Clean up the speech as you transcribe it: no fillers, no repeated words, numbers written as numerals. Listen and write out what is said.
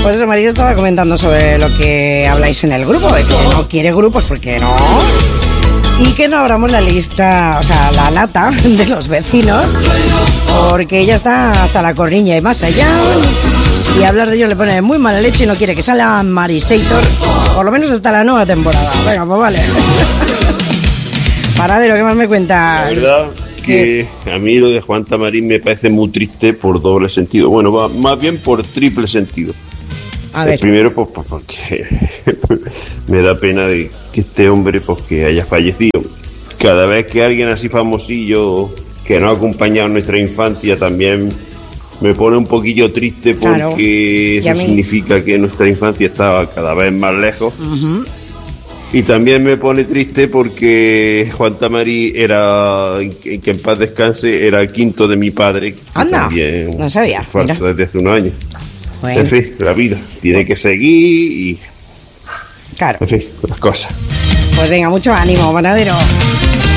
Pues eso, María estaba comentando sobre lo que habláis en el grupo, de que no quiere grupos porque no. Y que no abramos la lista, o sea, la lata de los vecinos, porque ella está hasta la corriña y más allá. Y hablar de ellos le pone muy mala leche y no quiere que salga Marisator, por lo menos hasta la nueva temporada. Venga, pues vale. Paradero, ¿qué más me cuentas? La verdad que a mí lo de Juan Tamarín me parece muy triste por doble sentido. Bueno, va más bien por triple sentido. A ver. Primero, pues porque me da pena de que este hombre pues que haya fallecido. Cada vez que alguien así famosillo que nos ha acompañado en nuestra infancia también me pone un poquillo triste, porque claro. Eso significa que nuestra infancia estaba cada vez más lejos. Uh-huh. Y también me pone triste porque Juan Tamarí era, que en paz descanse, era el quinto de mi padre. Anda, también no sabía. Falta Mira. desde hace unos años. Bueno. En fin, la vida tiene que seguir y... Claro. En fin, las cosas. Pues venga, mucho ánimo, panadero.